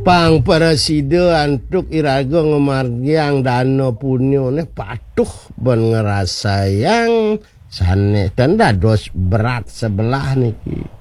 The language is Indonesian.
Pang presiden antuk iraga ngemargiang dano punyo nih patuh ben ngerasa yang sane dan dados berat sebelah niki.